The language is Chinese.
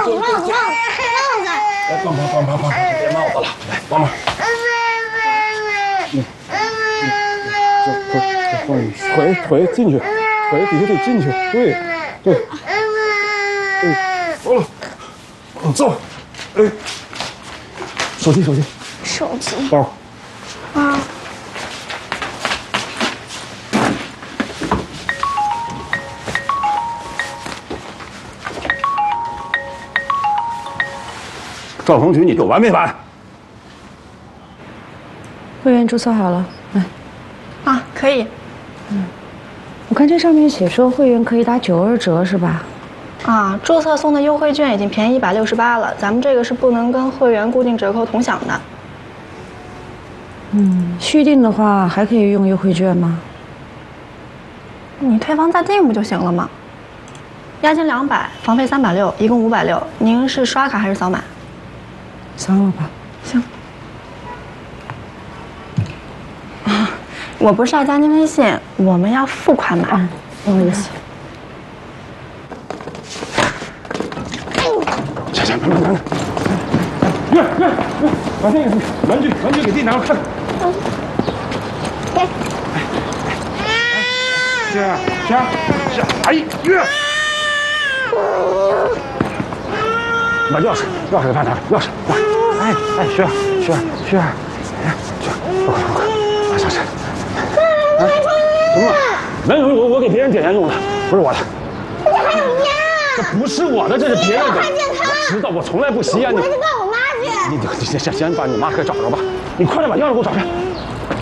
来，帮忙，别帽子了，来帮忙。腿进去，腿底下得进去，对。好了，走。哎，手机，包。 啊。 赵鹏举，你有完没完？ 会员注册好了，来。 啊，可以。 我看这上面写说会员可以打92折，是吧？ 啊，注册送的优惠券已经便宜168了，咱们这个是不能跟会员固定折扣同享的。 续订的话还可以用优惠券吗？ 你退房再订不就行了吗？押金200，房费360，一共560。您是刷卡还是扫码？ 扫码吧。 行。啊，我不是要加您微信，我们要付款码。 不好意思。 行，慢。把那个玩具给弟拿过来，看。轩，哎呀！把钥匙给他拿，钥匙拿。哎，轩，快，上车。哎，怎么了？没有，我给别人点烟用的，不是我的。 这还有烟啊！ 这不是我的，这是别人的。我知道，我从来不吸烟。 我去告我妈去。 你先把你妈给找着吧，你快点把钥匙给我找着。